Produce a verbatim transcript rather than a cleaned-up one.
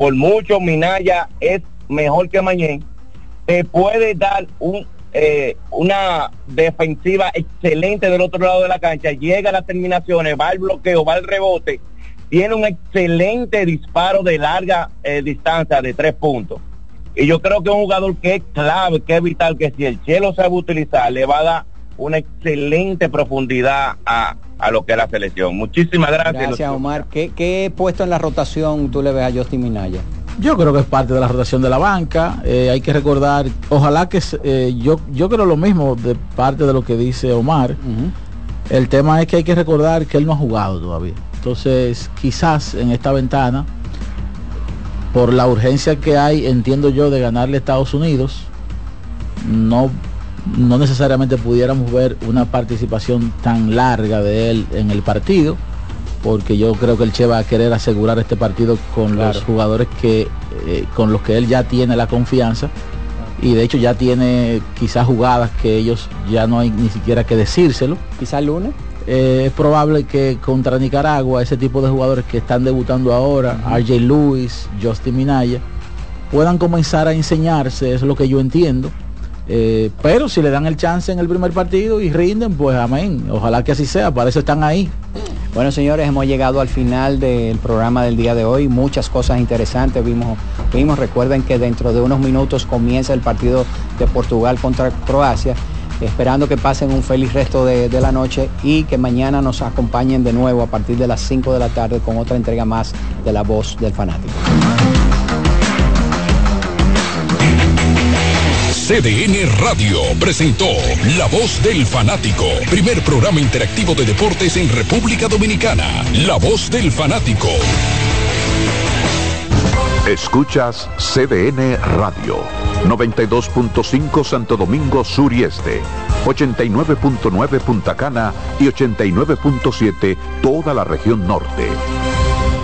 por mucho Minaya es mejor que Mañén, te puede dar un eh, una defensiva excelente del otro lado de la cancha, llega a las terminaciones, va al bloqueo, va al rebote, tiene un excelente disparo de larga eh, distancia de tres puntos. Y yo creo que es un jugador que es clave, que es vital, que si el Chelo sabe utilizar, le va a dar una excelente profundidad a, a lo que es la selección. Muchísimas gracias. Gracias, Omar. ¿Qué, qué puesto en la rotación tú le ves a Justin Minaya? Yo creo que es parte de la rotación de la banca. Eh, hay que recordar, ojalá que eh, yo, yo creo lo mismo de parte de lo que dice Omar. Uh-huh. El tema es que hay que recordar que él no ha jugado todavía. Entonces, quizás en esta ventana, por la urgencia que hay, entiendo yo, de ganarle a Estados Unidos, no, no necesariamente pudiéramos ver una participación tan larga de él en el partido, porque yo creo que el Che va a querer asegurar este partido con claro. los jugadores que eh, con los que él ya tiene la confianza, y de hecho ya tiene quizás jugadas que ellos ya no hay ni siquiera que decírselo. Quizás el lunes. Eh, es probable que contra Nicaragua ese tipo de jugadores que están debutando ahora, uh-huh. R J Lewis, Justin Minaya, puedan comenzar a enseñarse, es lo que yo entiendo. Eh, pero si le dan el chance en el primer partido y rinden, pues amén, ojalá que así sea, para eso están ahí. Bueno, señores, hemos llegado al final del programa del día de hoy, muchas cosas interesantes vimos, vimos, recuerden que dentro de unos minutos comienza el partido de Portugal contra Croacia, esperando que pasen un feliz resto de, de la noche y que mañana nos acompañen de nuevo a partir de las cinco de la tarde con otra entrega más de La Voz del Fanático. C D N Radio presentó La Voz del Fanático, primer programa interactivo de deportes en República Dominicana. La Voz del Fanático. Escuchas C D N Radio, noventa y dos punto cinco Santo Domingo Sur y Este, ochenta y nueve punto nueve Punta Cana y ochenta y nueve punto siete toda la región norte.